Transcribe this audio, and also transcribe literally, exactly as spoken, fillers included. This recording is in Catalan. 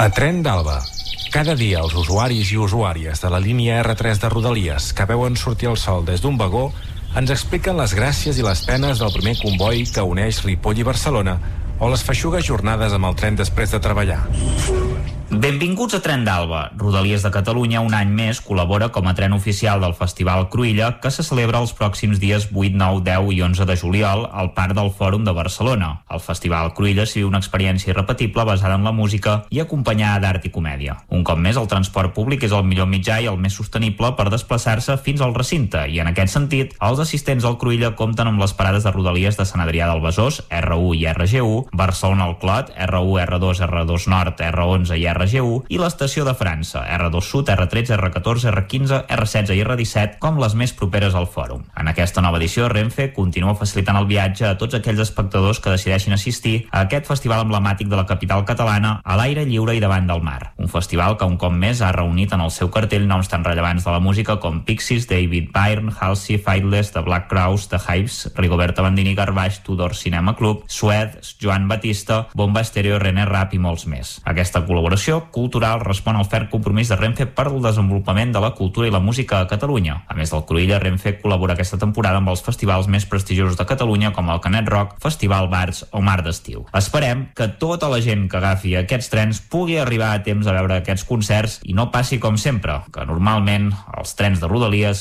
A Tren d'Alba. Cada dia els usuaris i usuàries de la línia erre tres de Rodalies que veuen sortir el sol des d'un vagó ens expliquen les gràcies i les penes del primer comboi que uneix Ripoll i Barcelona o les feixugues jornades amb el tren després de treballar. Benvinguts a Tren d'Alba. Rodalies de Catalunya un any més col·labora com a tren oficial del Festival Cruïlla, que se celebra els pròxims dies vuit, nou, deu i onze de juliol al Parc del Fòrum de Barcelona. El Festival Cruïlla sigui una experiència irrepetible basada en la música i acompanyada d'art i comèdia. Un cop més, el transport públic és el millor mitjà i el més sostenible per desplaçar-se fins al recinte, i en aquest sentit, els assistents al Cruïlla compten amb les parades de Rodalies de Sant Adrià del Besòs, erre u i erre ge u, Barcelona al Clot, erre u, erre dos, erre dos Nord, erre onze i erre ge u, i l'estació de França, erre dos Sud, erre tretze, erre catorze, erre quinze, erre setze i erre disset, com les més properes al fòrum. En aquesta nova edició, Renfe continua facilitant el viatge a tots aquells espectadors que decideixin assistir a aquest festival emblemàtic de la capital catalana a l'aire lliure i davant del mar. Un festival que un cop més ha reunit en el seu cartell noms tan rellevants de la música com Pixies, David Byrne, Halsey, Faithless, The Black Crowes, The Hives, Rigoberta Bandini, Garbage, Tudor Cinema Club, Suez, Joan Batista, Bomba Estéreo, René Rapp i molts més. Aquesta col·laboració cultural respon al ferm compromís de Renfe per al desenvolupament de la cultura i la música a Catalunya. A més del Cruïlla, Renfe col·labora aquesta temporada amb els festivals més prestigiosos de Catalunya com el Canet Rock, Festival Bards o Mar d'Estiu. Esperem que tota la gent que agafi aquests trens pugui arribar a temps a veure aquests concerts i no passi com sempre, que normalment els trens de Rodalies